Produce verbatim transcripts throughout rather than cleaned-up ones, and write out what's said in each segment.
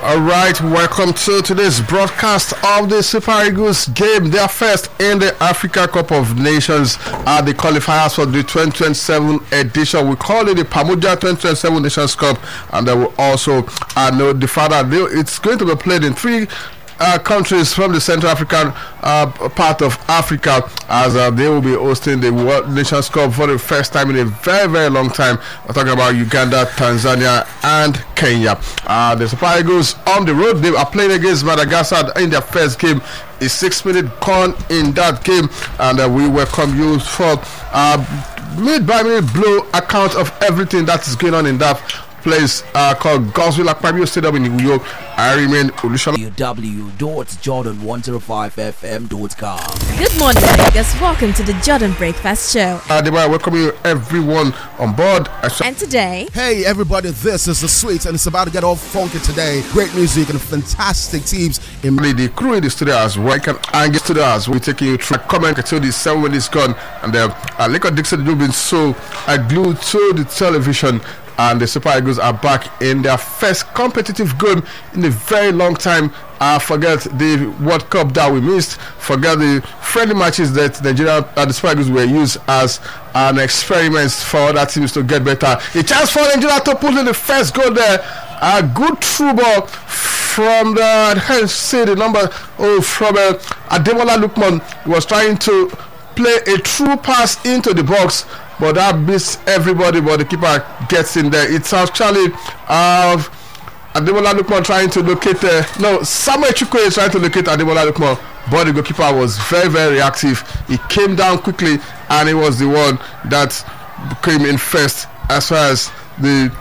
All right, welcome to today's broadcast of the Super Eagles game. They are first in the Africa Cup of Nations at the qualifiers for the twenty twenty-seven edition. We call it the Pamuja twenty twenty-seven Nations Cup, and they will also uh, know the father. It's going to be played in three Uh, countries from the Central African uh, part of Africa, as uh, they will be hosting the World Nations Cup for the first time in a very, very long time. We're talking about Uganda, Tanzania, and Kenya. Uh, the Super Eagles on the road, they are playing against Madagascar in their first game. A six-minute gone in that game, and uh, we welcome you for uh, minute-by-minute blow account of everything that is going on in that place uh, called Goswell Akpabio Stadium in New York. I remain Olushola. w w w dot jordan one oh five f m dot com. Good morning, Vegas. Welcome to the Jordan Breakfast Show. Uh, they were welcoming everyone on board. And today, hey everybody, this is the Sweets, and it's about to get all funky today. Great music and fantastic teams. In the crew in the studio as well, and the studio as we're taking you through. Comment until the seven minutes gone, and uh, uh, Lakers Dixon have been so uh, glued to the television. And the Super Eagles are back in their first competitive game in a very long time. Uh, forget the World Cup that we missed. Forget the friendly matches that Nigeria uh, the Super Eagles were used as an experiment for other teams to get better. A chance for Nigeria to put in the first goal there. A good through ball from the I can't say the number oh from uh, Ademola Lookman. He was trying to play a true pass into the box, but that beats everybody, but the keeper gets in there. It's actually uh, Ademola Lookman trying to locate uh, no, Samuel Chukwu is trying to locate Ademola Lookman, but the goalkeeper was very, very reactive. He came down quickly, and he was the one that came in first as far as the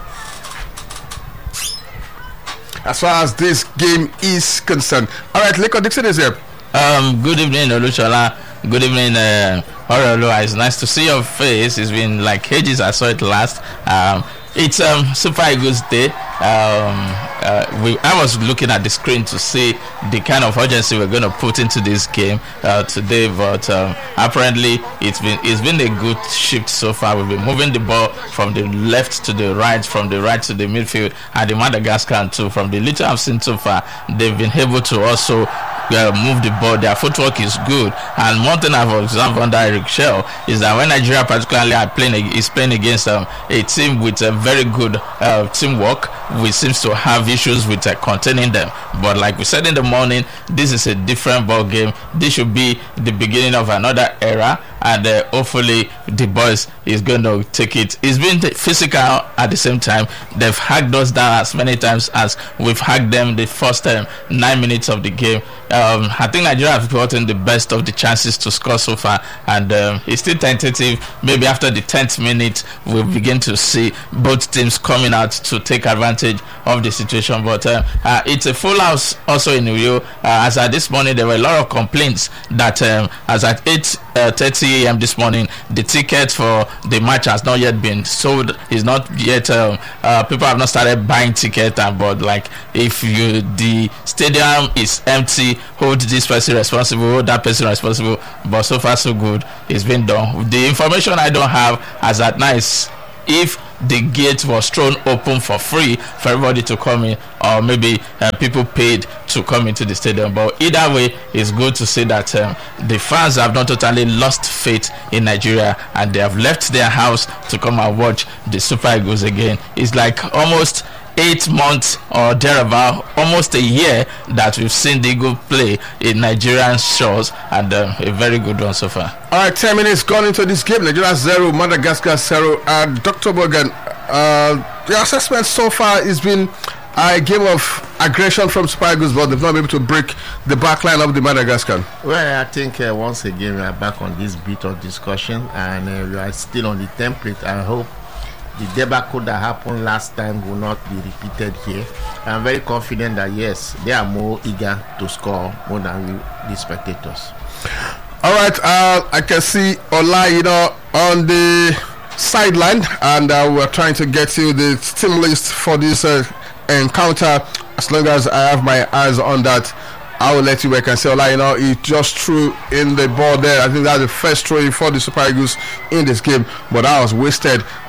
as far as this game is concerned. All right, Leko Dixon is here. Um, good evening, Olushola. Good evening, uh, Orolo. It's nice to see your face. It's been like ages I saw it last. Um, it's um, Super Eagles Day. Um, uh, we, I was looking at the screen to see the kind of urgency we're going to put into this game uh, today, but um, apparently it's been it's been a good shift so far. We've been moving the ball from the left to the right, from the right to the midfield, and the Madagascar too. From the little I've seen so far, they've been able to also Uh, move the ball. Their footwork is good, and one thing I've observed under Eric Shell is that when Nigeria particularly are playing is playing against um, a team with a very good uh, teamwork, we seems to have issues with uh, containing them. But like we said in the morning, this is a different ball game. This should be the beginning of another era, and uh, hopefully the boys is going to take it. It's been physical at the same time. They've hacked us down as many times as we've hacked them the first um, nine minutes of the game. Um, I think Nigeria have gotten the best of the chances to score so far, and um, it's still tentative. Maybe after the tenth minute, we'll begin to see both teams coming out to take advantage of the situation. But uh, uh, it's a full house also in Uyo. Uh, as at this morning, there were a lot of complaints that um, as at eight thirty a m this morning, the ticket for the match has not yet been sold. Is not yet. Um, uh, people have not started buying tickets, uh, but like if you the stadium is empty, hold this person responsible, hold that person responsible. But so far so good, it's been done. The information I don't have as at now is if the gate was thrown open for free for everybody to come in, or maybe uh, people paid to come into the stadium. But either way, it's good to see that um, the fans have not totally lost faith in Nigeria, and they have left their house to come and watch the Super Eagles again. It's like almost eight months or thereabout, almost a year that we've seen the Eagle play in Nigerian shores, and um, a very good one so far. All right, ten minutes gone into this game. Nigeria zero, Madagascar zero. And Doctor Morgan, uh, the assessment so far has been a game of aggression from Super Eagles, but they've not been able to break the back line of the Madagascar. Well, I think uh, once again we are back on this bit of discussion, and uh, we are still on the template. I hope the debacle that happened last time will not be repeated here. I'm very confident that yes, they are more eager to score more than we, the spectators. All right, uh, I can see Ola, you know, on the sideline, and uh, we're trying to get you the team list for this uh, encounter. As long as I have my eyes on that, I will let you back and say, Ola, you know, he just threw in the ball there. I think that's the first throw for the Super Eagles in this game, but that was wasted.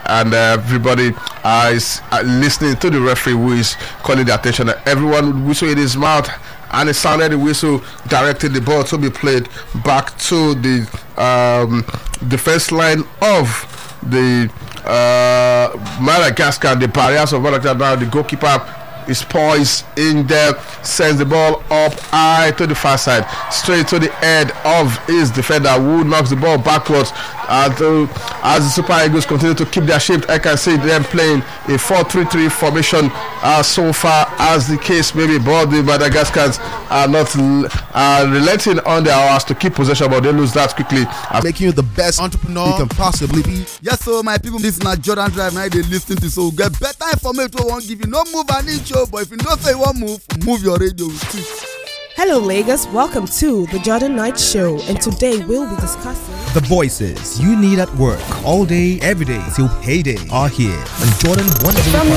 and uh, everybody uh, is uh, listening to the referee who is calling the attention. Everyone would whistle in his mouth, and it sounded the whistle directing the ball to be played back to the um, defense line of the uh, Madagascar. The barriers of Madagascar. Now the goalkeeper is poised in there, sends the ball up high to the far side, straight to the head of his defender, who knocks the ball backwards. And, uh, as the Super Eagles continue to keep their shape, I can see them playing a four three three formation uh, so far, as the case may be, but the Madagascars are not uh, relenting on their hours to keep possession, but they lose that quickly. Making you the best entrepreneur you can possibly be. Yes, so my people, this is not Jordan Drive. Now they listen to, so get better information. We won't give you no move an inch, but if you don't say you want move, move your radio with it. Hello, Lagos. Welcome to the Jordan Knight Show, and today we'll be discussing the voices you need at work all day, every day till payday are here on Jordan one oh five.